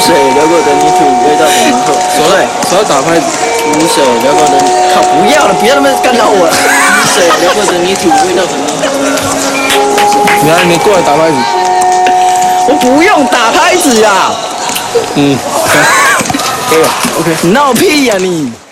水流过的泥土，味道很浓厚。 手要打拍子。 污水流过的，靠，不要了，不要那么干扰我了。污水流过的泥土，味道很浓厚。 你过来打拍子。 我不用打拍子啊。 可以了 ，OK。 闹屁呀你！